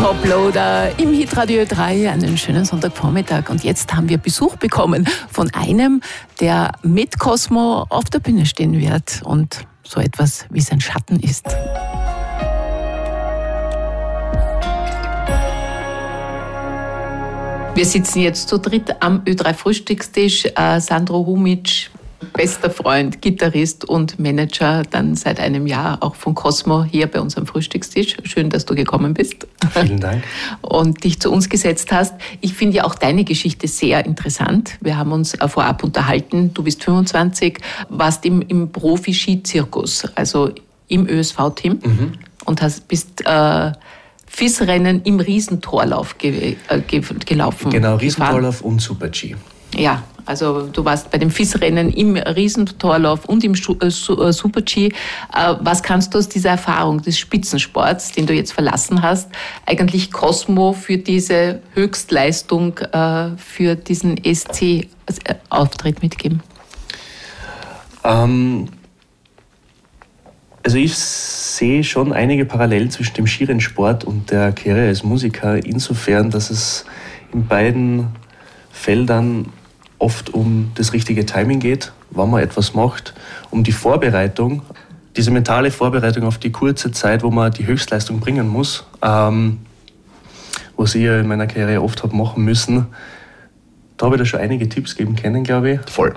Toploader im Hitradio 3. Einen schönen Sonntagvormittag. Und jetzt haben wir Besuch bekommen von einem, der mit Cosmo auf der Bühne stehen wird und so etwas wie sein Schatten ist. Wir sitzen jetzt zu dritt am Ö3-Frühstückstisch. Sandro Humic, bester Freund, Gitarrist und Manager, dann seit einem Jahr auch von Cosmo hier bei uns am Frühstückstisch. Schön, dass du gekommen bist. Vielen Dank. Und dich zu uns gesetzt hast. Ich finde ja auch deine Geschichte sehr interessant. Wir haben uns vorab unterhalten. Du bist 25, warst im Profi-Ski-Zirkus, also im ÖSV-Team und bist FIS-Rennen im Riesentorlauf gelaufen. Genau, Riesentorlauf und Super-G. Ja, also du warst bei dem FIS-Rennen im Riesentorlauf und im Super-G. Was kannst du aus dieser Erfahrung des Spitzensports, den du jetzt verlassen hast, eigentlich Cosmo für diese Höchstleistung, für diesen ESC-Auftritt mitgeben? Also ich sehe schon einige Parallelen zwischen dem Skirennsport und der Karriere als Musiker, insofern, dass es in beiden Feldern oft um das richtige Timing geht, wann man etwas macht, um die Vorbereitung, diese mentale Vorbereitung auf die kurze Zeit, wo man die Höchstleistung bringen muss, was ich ja in meiner Karriere oft habe machen müssen. Da habe ich da schon einige Tipps geben können, glaube ich. Voll.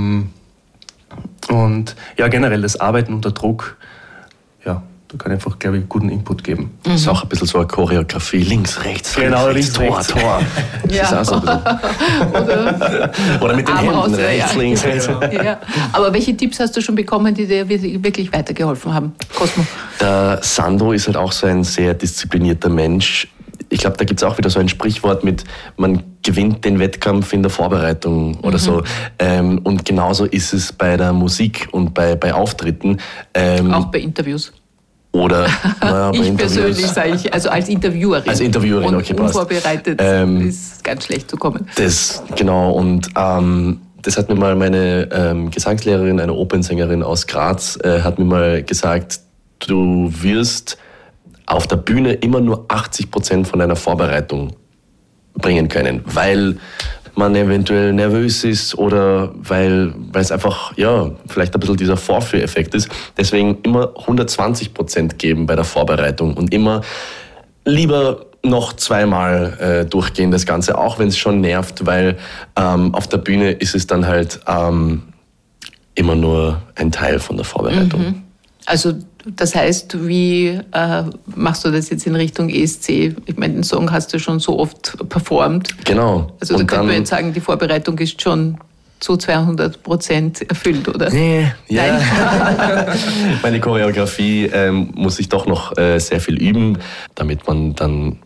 Und ja, generell das Arbeiten unter Druck, ja, da kann ich einfach, glaube ich, guten Input geben. Das ist auch ein bisschen so eine Choreografie, links, rechts, genau, links, rechts, Tor. Ja. Das ist auch so ein bisschen. Oder mit den Händen, rechts, links, rechts. Ja. Aber welche Tipps hast du schon bekommen, die dir wirklich weitergeholfen haben, Cosmo? Der Sandro ist halt auch so ein sehr disziplinierter Mensch. Ich glaube, da gibt es auch wieder so ein Sprichwort mit, man gewinnt den Wettkampf in der Vorbereitung oder so. Und genauso ist es bei der Musik und bei Auftritten. Auch bei Interviews. Oder bei ich persönlich sage ich, also als Interviewerin. Als Interviewerin, und okay, passt. Unvorbereitet ist ganz schlecht zu kommen. Das, genau, und das hat mir mal meine Gesangslehrerin, eine Opernsängerin aus Graz, hat mir mal gesagt, du wirst auf der Bühne immer nur 80% von deiner Vorbereitung bringen können, weil man eventuell nervös ist oder weil es einfach, ja, vielleicht ein bisschen dieser Vorführeffekt ist. Deswegen immer 120% geben bei der Vorbereitung und immer lieber noch zweimal durchgehen das Ganze, auch wenn es schon nervt, weil auf der Bühne ist es dann halt immer nur ein Teil von der Vorbereitung. Also das heißt, wie machst du das jetzt in Richtung ESC? Ich meine, den Song hast du schon so oft performt. Genau. Also da könnte man jetzt sagen, die Vorbereitung ist schon zu 200% erfüllt, oder? Nee, ja. Meine Choreografie muss ich doch noch sehr viel üben, damit man dann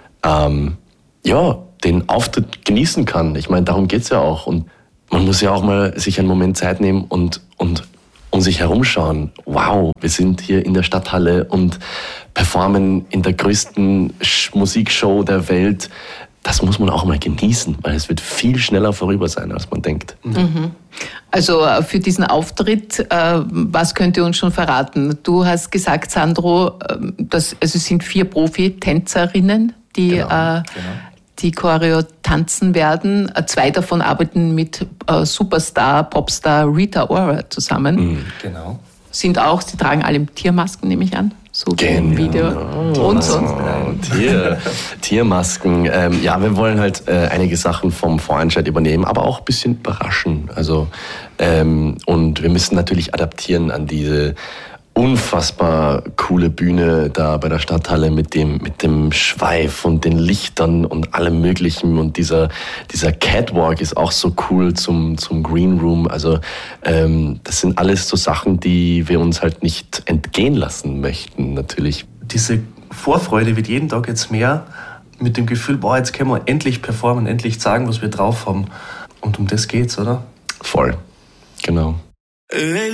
den Auftritt genießen kann. Ich meine, darum geht's ja auch. Und man muss ja auch mal sich einen Moment Zeit nehmen und um sich herumschauen. Wow, wir sind hier in der Stadthalle und performen in der größten Musikshow der Welt. Das muss man auch mal genießen, weil es wird viel schneller vorüber sein, als man denkt. Also für diesen Auftritt, was könnt ihr uns schon verraten? Du hast gesagt, Sandro, es sind 4 Profi-Tänzerinnen, die die Choreo tanzen werden. 2 davon arbeiten mit Superstar, Popstar Rita Ora zusammen. Genau. Sie tragen alle Tiermasken, nehme ich an. So wie im Video. Und sonst. Tiermasken. Ja, wir wollen halt einige Sachen vom Vorentscheid übernehmen, aber auch ein bisschen überraschen. Also, und wir müssen natürlich adaptieren an diese unfassbar coole Bühne da bei der Stadthalle mit dem Schweif und den Lichtern und allem Möglichen. Und dieser Catwalk ist auch so cool zum Green Room. Also das sind alles so Sachen, die wir uns halt nicht entgehen lassen möchten, natürlich. Diese Vorfreude wird jeden Tag jetzt mehr mit dem Gefühl, jetzt können wir endlich performen, endlich sagen, was wir drauf haben. Und um das geht's, oder? Voll, genau.